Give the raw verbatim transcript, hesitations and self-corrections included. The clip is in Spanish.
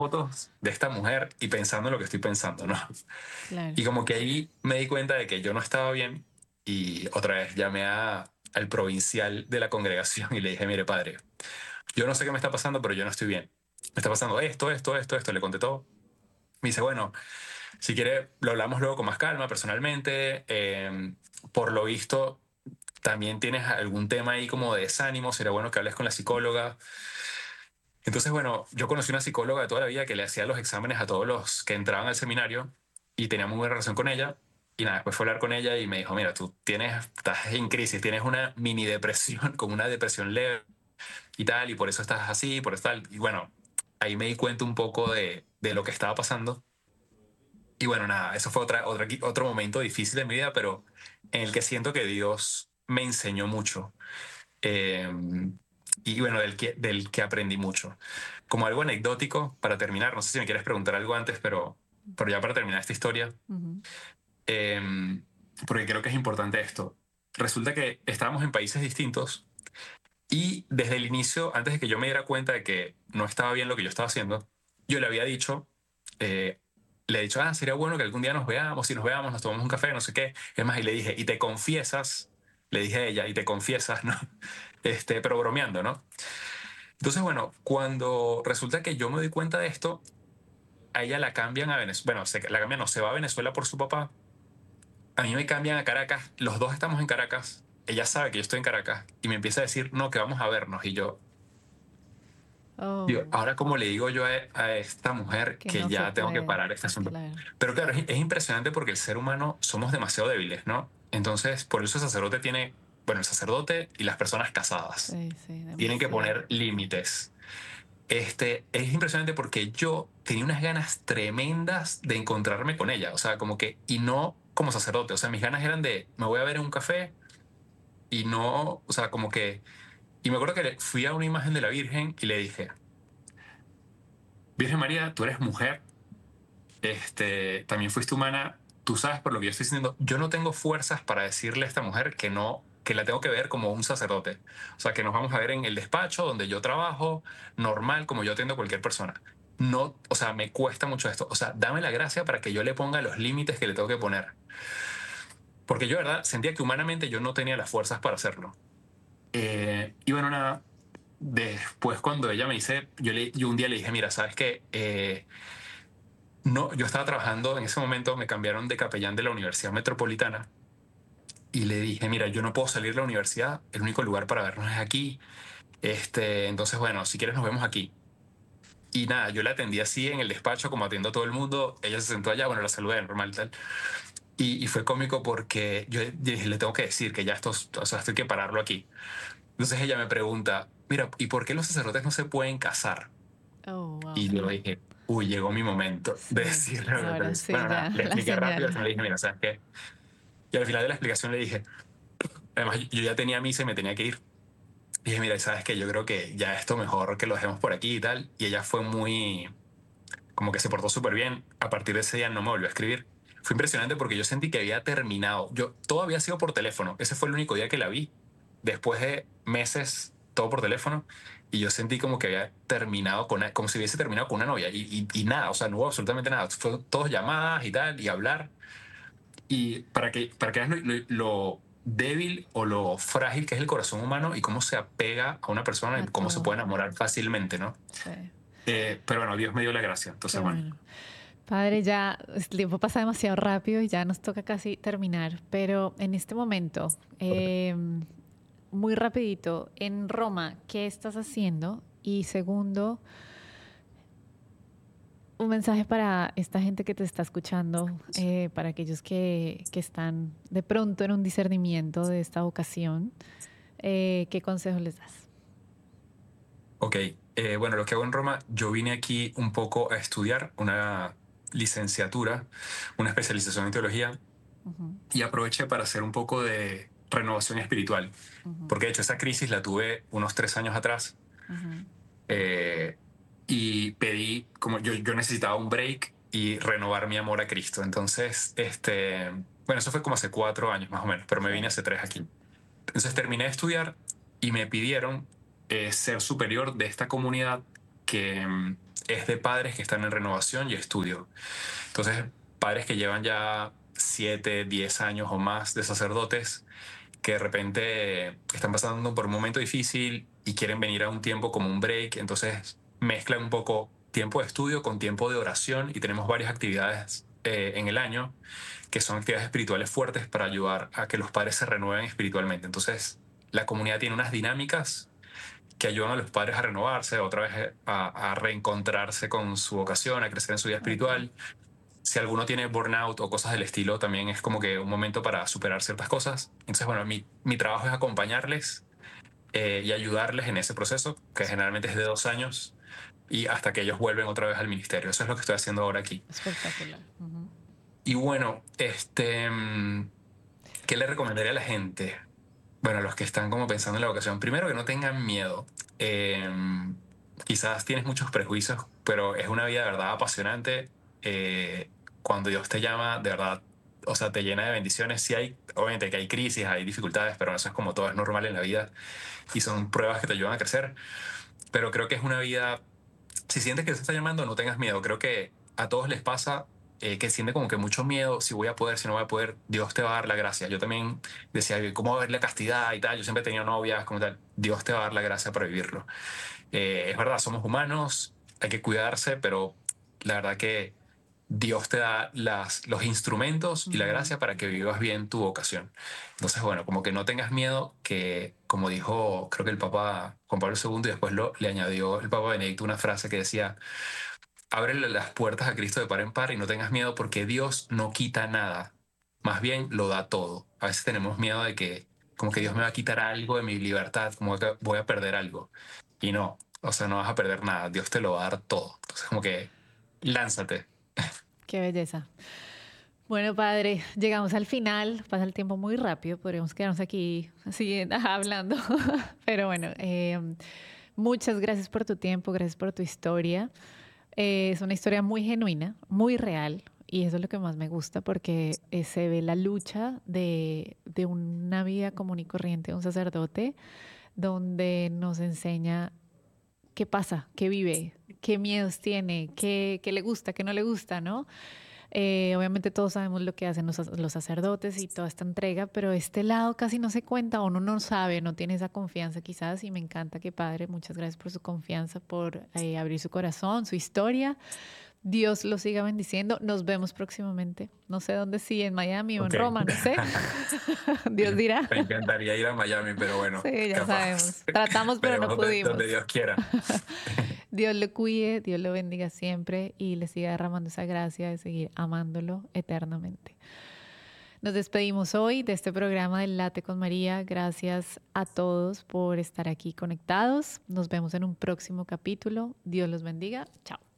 fotos de esta mujer y pensando en lo que estoy pensando, ¿no? Claro. Y como que ahí me di cuenta de que yo no estaba bien y otra vez llamé a, al provincial de la congregación y le dije, mire padre, yo no sé qué me está pasando, pero yo no estoy bien. Me está pasando esto, esto, esto, esto, le conté todo. Me dice, bueno, si quiere lo hablamos luego con más calma, personalmente. Eh, por lo visto, también tienes algún tema ahí como de desánimo, sería bueno que hables con la psicóloga. Entonces, bueno, yo conocí una psicóloga de toda la vida que le hacía los exámenes a todos los que entraban al seminario y tenía muy buena relación con ella. Y nada, después fue a hablar con ella y me dijo, mira, tú tienes, estás en crisis, tienes una mini depresión, como una depresión leve y tal, y por eso estás así, por eso tal. Y bueno, ahí me di cuenta un poco de, de lo que estaba pasando. Y bueno, nada, eso fue otra, otra, otro momento difícil de mi vida, pero en el que siento que Dios me enseñó mucho. Eh, y bueno, del que, del que aprendí mucho. Como algo anecdótico, para terminar, no sé si me quieres preguntar algo antes, pero, pero ya para terminar esta historia, Ujú. eh, porque creo que es importante esto. Resulta que estábamos en países distintos y desde el inicio, antes de que yo me diera cuenta de que no estaba bien lo que yo estaba haciendo, yo le había dicho, eh, le he dicho, ah, sería bueno que algún día nos veamos, si nos veamos, nos tomamos un café, no sé qué. Es más, y le dije, y te confiesas, le dije a ella, y te confiesas, ¿no? Este, pero bromeando, ¿no? Entonces, bueno, cuando resulta que yo me doy cuenta de esto, a ella la cambian a Venezuela, bueno, se, la cambian, no, se va a Venezuela por su papá, a mí me cambian a Caracas, los dos estamos en Caracas, ella sabe que yo estoy en Caracas, y me empieza a decir, no, que vamos a vernos, y yo, yo, Oh, ahora cómo le digo yo a, a esta mujer que que no se ya tengo que puede. parar este asunto. Claro. Pero claro, es, es impresionante porque el ser humano somos demasiado débiles, ¿no? Entonces, por eso el sacerdote tiene, bueno, el sacerdote y las personas casadas Sí, sí, tienen que demasiado. poner límites. Este, es impresionante porque yo tenía unas ganas tremendas de encontrarme con ella, o sea, como que, y no como sacerdote, o sea, mis ganas eran de, me voy a ver en un café y no, o sea, como que, y me acuerdo que le- fui a una imagen de la Virgen y le dije, Virgen María, tú eres mujer, este, también fuiste humana, tú sabes por lo que yo estoy diciendo, yo no tengo fuerzas para decirle a esta mujer que no, que la tengo que ver como un sacerdote. O sea, que nos vamos a ver en el despacho donde yo trabajo, normal, como yo atiendo a cualquier persona. No, o sea, me cuesta mucho esto. O sea, dame la gracia para que yo le ponga los límites que le tengo que poner. Porque yo, verdad, sentía que humanamente yo no tenía las fuerzas para hacerlo. Eh, y bueno, nada, después cuando ella me dice, yo, le, yo un día le dije, mira, ¿sabes qué? Eh, no, yo estaba trabajando en ese momento, me cambiaron de capellán de la Universidad Metropolitana y le dije, mira, yo no puedo salir de la universidad, el único lugar para vernos es aquí. Este, entonces, bueno, si quieres nos vemos aquí. Y nada, yo la atendí así en el despacho, como atiendo a todo el mundo. Ella se sentó allá, bueno, la saludé normal tal. Y, y fue cómico porque yo dije, le tengo que decir que ya esto, o sea, esto hay que pararlo aquí. Entonces ella me pregunta, mira, ¿y por qué los sacerdotes no se pueden casar? Oh, wow. Y yo dije, uy, llegó mi momento de Sí, decirle lo que ahora pensé. sí, Bueno, ya, nada, le la expliqué rápido, al señal. final le dije, mira, ¿sabes qué? Y al final de la explicación le dije, además yo ya tenía misa y me tenía que ir. Y dije, mira, ¿sabes qué? Yo creo que ya esto mejor que lo dejemos por aquí y tal. Y ella fue muy, como que se portó súper bien. A partir de ese día no me volvió a escribir. Fue impresionante porque yo sentí que había terminado. Yo, todo había sido por teléfono. Ese fue el único día que la vi. Después de meses, todo por teléfono. Y yo sentí como que había terminado con, como si hubiese terminado con una novia. Y, y, y nada, o sea, no hubo absolutamente nada. Fue todos llamadas y tal, y hablar. Y para que, para que veas lo, lo, lo débil o lo frágil que es el corazón humano y cómo se apega a una persona y A cómo se todo. puede enamorar fácilmente, ¿no? Sí, Eh, pero bueno, Dios me dio la gracia. qué Entonces, bueno. bueno. Padre, ya el tiempo pasa demasiado rápido y ya nos toca casi terminar, pero en este momento, eh, muy rapidito, en Roma, ¿qué estás haciendo? Y segundo, un mensaje para esta gente que te está escuchando, eh, para aquellos que, que están de pronto en un discernimiento de esta vocación, eh, ¿qué consejo les das? Ok, eh, bueno, lo que hago en Roma, yo vine aquí un poco a estudiar una licenciatura, una especialización en teología Ujú, y aproveché para hacer un poco de renovación espiritual, ujú, porque de hecho esa crisis la tuve unos tres años atrás ujú. eh, y pedí, como yo, yo necesitaba un break y renovar mi amor a Cristo. Entonces, este, bueno, eso fue como hace cuatro años más o menos, pero me vine Sí. hace tres aquí. Entonces terminé de estudiar y me pidieron eh, ser superior de esta comunidad que, mm, es de padres que están en renovación y estudio. Entonces, padres que llevan ya siete, diez años o más de sacerdotes, que de repente están pasando por un momento difícil y quieren venir a un tiempo como un break, entonces mezclan un poco tiempo de estudio con tiempo de oración y tenemos varias actividades eh, en el año que son actividades espirituales fuertes para ayudar a que los padres se renueven espiritualmente. Entonces, la comunidad tiene unas dinámicas que ayudan a los padres a renovarse, otra vez a, a reencontrarse con su vocación, a crecer en su vida Ok. espiritual. Si alguno tiene burnout o cosas del estilo, también es como que un momento para superar ciertas cosas. Entonces, bueno, mi, mi trabajo es acompañarles eh, y ayudarles en ese proceso, que generalmente es de dos años, y hasta que ellos vuelven otra vez al ministerio. Eso es lo que estoy haciendo ahora aquí. Espectacular. Ujú. Y bueno, este, mm, ¿qué le recomendaría a la gente? Bueno, los que están como pensando en la vocación, primero que no tengan miedo. Eh, quizás tienes muchos prejuicios, pero es una vida de verdad apasionante. Eh, cuando Dios te llama, de verdad, o sea, te llena de bendiciones. Sí hay, obviamente que hay crisis, hay dificultades, pero eso es como todo, es normal en la vida y son pruebas que te ayudan a crecer. Pero creo que es una vida, si sientes que Dios te está llamando, no tengas miedo. Creo que a todos les pasa eh, que siente como que mucho miedo, si voy a poder, si no voy a poder, Dios te va a dar la gracia. Yo también decía, ¿cómo va a ver la castidad y tal? Yo siempre he tenido novias, como tal. Dios te va a dar la gracia para vivirlo. Eh, es verdad, somos humanos, hay que cuidarse, pero la verdad que Dios te da las, los instrumentos y la Ujú. gracia para que vivas bien tu vocación. Entonces, bueno, como que no tengas miedo, que como dijo, creo que el Papa Juan Pablo segundo, y después lo, le añadió el Papa Benedicto una frase que decía, ábrele las puertas a Cristo de par en par y no tengas miedo porque Dios no quita nada, más bien lo da todo. A veces tenemos miedo de que como que Dios me va a quitar algo de mi libertad, como que voy a perder algo. Y no, o sea, no vas a perder nada, Dios te lo va a dar todo. Entonces como que lánzate. Qué belleza. Bueno, padre, llegamos al final, pasa el tiempo muy rápido, podríamos quedarnos aquí así hablando, pero bueno, eh, muchas gracias por tu tiempo, gracias por tu historia. Eh, es una historia muy genuina, muy real, y eso es lo que más me gusta porque eh, se ve la lucha de, de una vida común y corriente de un sacerdote donde nos enseña qué pasa, qué vive, qué miedos tiene, qué, qué le gusta, qué no le gusta, ¿no? Eh, obviamente todos sabemos lo que hacen los, los sacerdotes y toda esta entrega, pero este lado casi no se cuenta, uno no sabe, no tiene esa confianza quizás, y me encanta que padre, muchas gracias por su confianza, por eh, abrir su corazón, su historia. Dios lo siga bendiciendo. Nos vemos próximamente. No sé dónde, sí, en Miami o en Ok. Roma, no sé. Dios dirá. Me encantaría ir a Miami, pero bueno, Sí, ya capaz. sabemos. Tratamos, pero Veremos no donde, donde pudimos. Dios quiera. Dios lo cuide, Dios lo bendiga siempre y le siga derramando esa gracia de seguir amándolo eternamente. Nos despedimos hoy de este programa del Late con María. Gracias a todos por estar aquí conectados. Nos vemos en un próximo capítulo. Dios los bendiga. Chao.